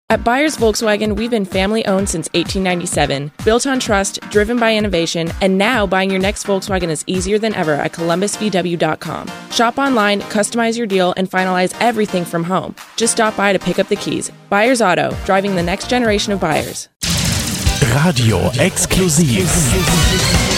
At Byers Volkswagen, we've been family-owned since 1897, built on trust, driven by innovation, and now buying your next Volkswagen is easier than ever at columbusvw.com. Shop online, customize your deal, and finalize everything from home. Just stop by to pick up the keys. Byers Auto, driving the next generation of buyers. Radio exklusiv.